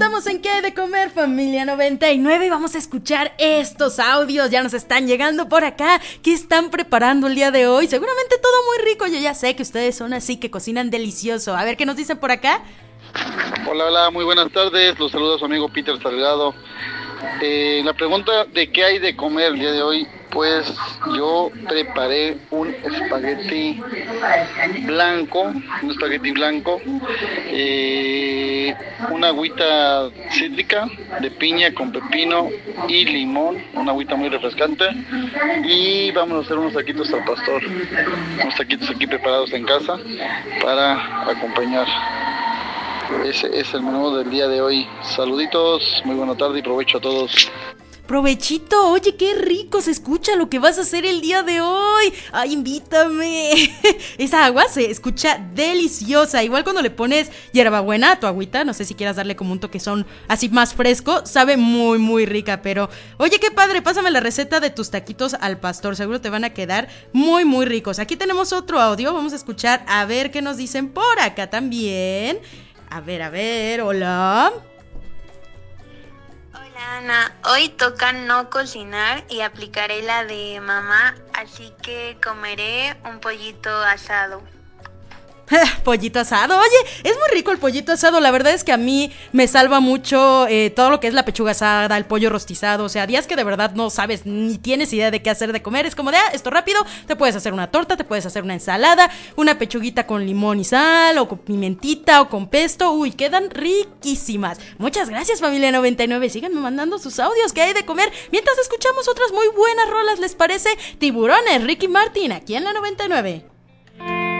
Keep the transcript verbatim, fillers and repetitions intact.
estamos en ¿Qué hay de comer, familia noventa y nueve? Y vamos a escuchar estos audios. Ya nos están llegando por acá. ¿Qué están preparando el día de hoy? Seguramente todo muy rico. Yo ya sé que ustedes son así, que cocinan delicioso. A ver, ¿qué nos dicen por acá? Hola, hola, muy buenas tardes. Los saluda su amigo Peter Salgado. Eh, la pregunta de qué hay de comer el día de hoy, pues yo preparé un espagueti blanco, un espagueti blanco, eh, una agüita cítrica de piña con pepino y limón, una agüita muy refrescante, y vamos a hacer unos taquitos al pastor, unos taquitos aquí preparados en casa para acompañar. Ese es el menú del día de hoy. Saluditos, muy buena tarde y provecho a todos. Provechito, oye, qué rico se escucha lo que vas a hacer el día de hoy. Ay, invítame. Esa agua se escucha deliciosa. Igual cuando le pones hierbabuena a tu agüita, no sé si quieras darle como un toquezón así más fresco, sabe muy, muy rica. Pero, oye, qué padre, pásame la receta de tus taquitos al pastor. Seguro te van a quedar muy, muy ricos. Aquí tenemos otro audio, vamos a escuchar a ver qué nos dicen por acá también. A ver, a ver, hola. Hola Ana, hoy toca no cocinar y aplicaré la de mamá, así que comeré un pollito asado. Pollito asado, oye, es muy rico el pollito asado. La verdad es que a mí me salva mucho eh, todo lo que es la pechuga asada, el pollo rostizado. O sea, días que de verdad no sabes ni tienes idea de qué hacer de comer. Es como de, ah, esto rápido, te puedes hacer una torta, te puedes hacer una ensalada, una pechuguita con limón y sal, o con pimentita, o con pesto. Uy, quedan riquísimas. Muchas gracias, familia noventa y nueve. Síganme mandando sus audios, ¿qué hay de comer? Mientras escuchamos otras muy buenas rolas, ¿les parece? Tiburones, Ricky Martin, aquí en la noventa y nueve.